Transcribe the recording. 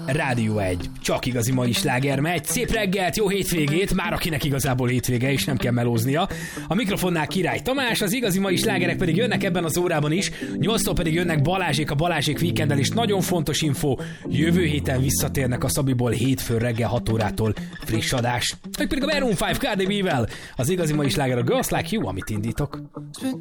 Rádió 1. Csak igazi mai sláger megy. Szép reggelt, jó hétvégét, már akinek igazából hétvége és nem kell melóznia. A mikrofonnál Király Tamás, az igazi mai slágerek pedig jönnek ebben az órában is. 8-tól pedig jönnek Balázsék a Balázsék Weekenddel, és nagyon fontos info, jövő héten visszatérnek a Szabiból hétfőn reggel 6 órától friss adás. Meg pedig a Maroon 5 Cardi B-vel. Az igazi mai sláger a Girls Like You, amit indítok.